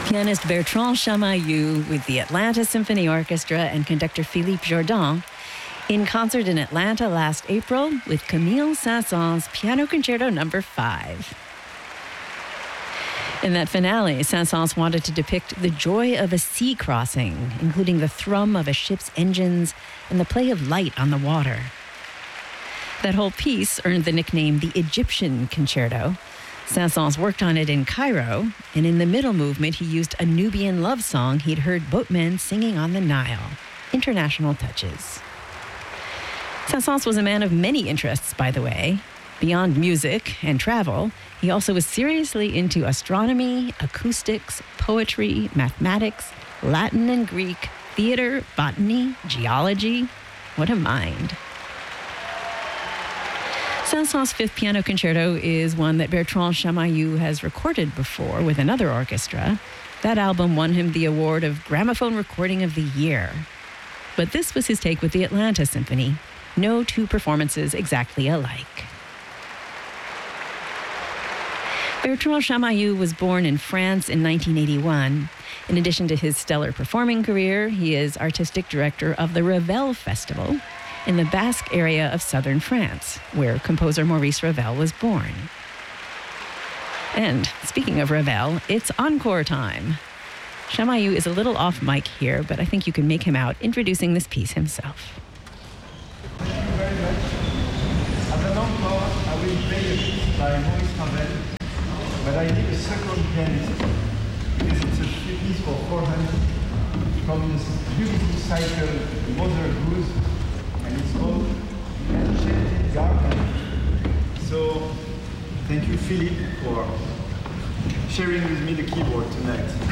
Pianist Bertrand Chamayou with the Atlanta Symphony Orchestra and conductor Philippe Jordan in concert in Atlanta last April with Camille Saint-Saëns' Piano Concerto No. 5. In that finale, Saint-Saëns wanted to depict the joy of a sea crossing, including the thrum of a ship's engines and the play of light on the water. That whole piece earned the nickname the Egyptian Concerto. Saint-Saëns worked on it in Cairo, and in the middle movement, he used a Nubian love song he'd heard boatmen singing on the Nile. International touches. Saint-Saëns was a man of many interests, by the way. Beyond music and travel, he also was seriously into astronomy, acoustics, poetry, mathematics, Latin and Greek, theater, botany, geology. What a mind. Saint-Saëns' Fifth Piano Concerto is one that Bertrand Chamayou has recorded before with another orchestra. That album won him the award of Gramophone Recording of the Year. But this was his take with the Atlanta Symphony. No two performances exactly alike. Bertrand Chamayou was born in France in 1981. In addition to his stellar performing career, he is artistic director of the Ravel Festival in the Basque area of southern France, where composer Maurice Ravel was born. And speaking of Ravel, it's encore time. Chamayou is a little off mic here, but I think you can make him out introducing this piece himself. Thank you very much. At the encore, I will play a piece by Maurice Ravel, but I need a second pianist because it's a piece for four hands from this beautiful cycle, Mother Goose, and it's called Enchanted Garden. So, thank you, Philippe, for sharing with me the keyboard tonight.